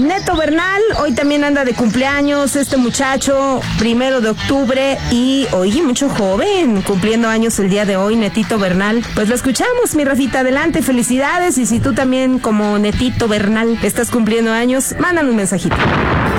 Neto Bernal, hoy también anda de cumpleaños este muchacho, 1 de octubre, y oye, mucho joven, cumpliendo años el día de hoy, Netito Bernal. Pues lo escuchamos, mi Rafita, adelante, felicidades, y si tú también, como Netito Bernal, estás cumpliendo años, mándame un mensajito.